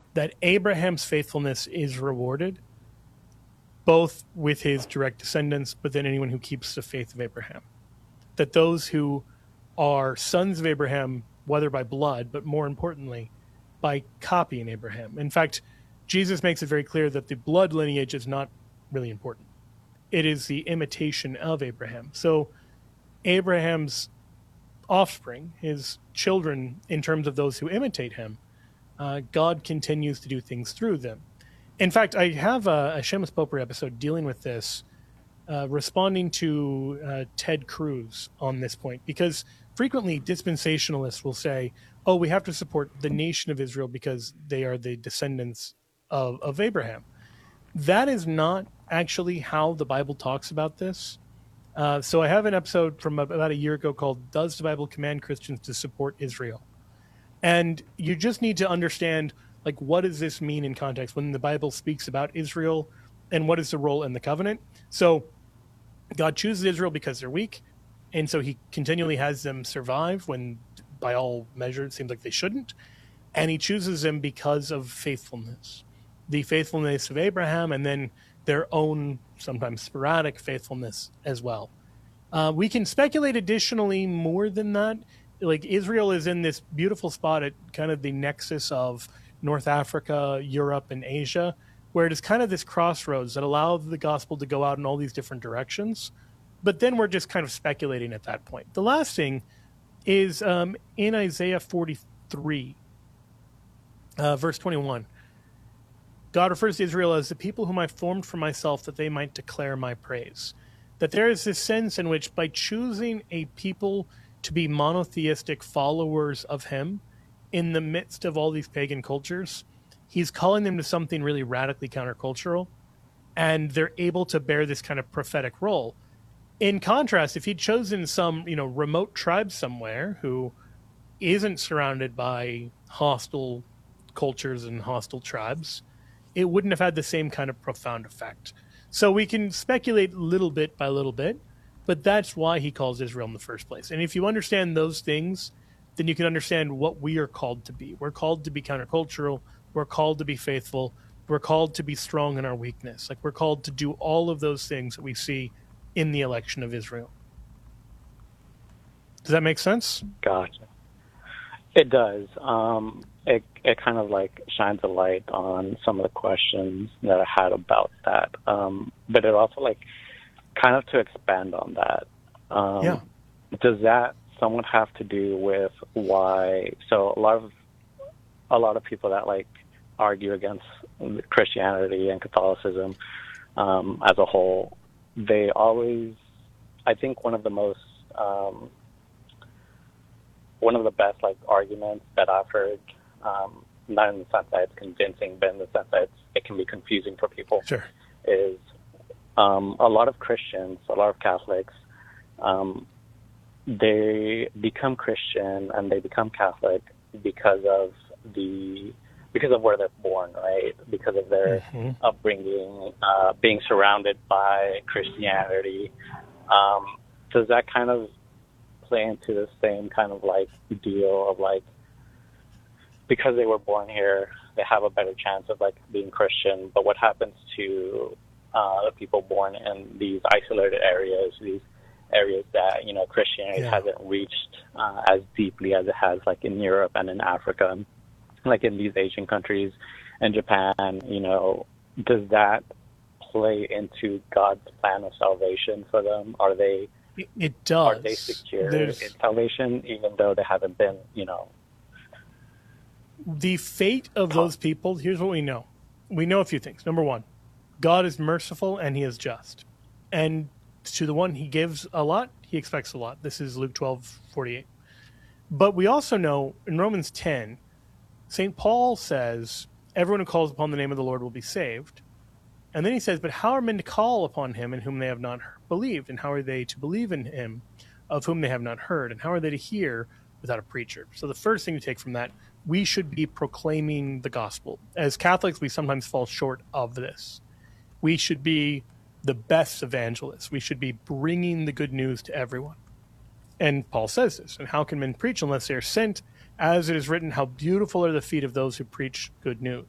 that Abraham's faithfulness is rewarded, both with his direct descendants, but then anyone who keeps the faith of Abraham. That those who are sons of Abraham, whether by blood, but more importantly, by copying Abraham. In fact, Jesus makes it very clear that the blood lineage is not really important. It is the imitation of Abraham. So Abraham's offspring, his children, in terms of those who imitate him, God continues to do things through them. In fact, I have a Seamus Popery episode dealing with this, responding to Ted Cruz on this point, because frequently dispensationalists will say, oh, we have to support the nation of Israel because they are the descendants of Abraham. That is not actually how the Bible talks about this. So I have an episode from about a year ago called Does the Bible Command Christians to Support Israel? And you just need to understand, like, what does this mean in context when the Bible speaks about Israel, and what is the role in the covenant? So God chooses Israel because they're weak, and so he continually has them survive when, by all measures, it seems like they shouldn't. And he chooses them because of faithfulness. The faithfulness of Abraham, and then their own, sometimes sporadic, faithfulness as well. We can speculate additionally more than that. Like, Israel is in this beautiful spot at kind of the nexus of North Africa, Europe, and Asia, where it is kind of this crossroads that allow the gospel to go out in all these different directions. But then we're just kind of speculating at that point. The last thing is in Isaiah 43, verse 21. God refers to Israel as the people whom I formed for myself, that they might declare my praise. That there is this sense in which, by choosing a people to be monotheistic followers of him in the midst of all these pagan cultures, he's calling them to something really radically countercultural, and they're able to bear this kind of prophetic role. In contrast, if he'd chosen some, remote tribe somewhere who isn't surrounded by hostile cultures and hostile tribes, it wouldn't have had the same kind of profound effect. So we can speculate little bit by little bit, but that's why he calls Israel in the first place. And if you understand those things, then you can understand what we are called to be. We're called to be countercultural. We're called to be faithful. We're called to be strong in our weakness. Like, we're called to do all of those things that we see in the election of Israel. Does that make sense? Gotcha. It does. It kind of like shines a light on some of the questions that I had about that. But it also like kind of to expand on that. Does that somewhat have to do with why? So a lot of people that like argue against Christianity and Catholicism as a whole, they always, I think one of the best like arguments that I've heard, not in the sense that it's convincing, but in the sense that it can be confusing for people, sure, is a lot of Christians, a lot of Catholics, they become Christian and they become Catholic because of where they're born, right? Because of their upbringing, being surrounded by Christianity. Does that kind of play into the same kind of like deal of like, because they were born here, they have a better chance of like being Christian, but what happens to the people born in these isolated areas, these areas that, Christianity hasn't reached as deeply as it has like in Europe and in Africa, like in these Asian countries and Japan, does that play into God's plan of salvation for them? Are they It does. Are they secure in salvation, even though they haven't been, The fate of those people, here's what we know. We know a few things. Number one, God is merciful and he is just. And to the one he gives a lot, he expects a lot. This is Luke 12:48. But we also know in Romans 10, St. Paul says, everyone who calls upon the name of the Lord will be saved. And then he says, but how are men to call upon him in whom they have not believed? And how are they to believe in him of whom they have not heard? And how are they to hear without a preacher? So the first thing to take from that, we should be proclaiming the gospel. As Catholics, we sometimes fall short of this. We should be the best evangelists. We should be bringing the good news to everyone. And Paul says this. And how can men preach unless they are sent? As it is written, how beautiful are the feet of those who preach good news.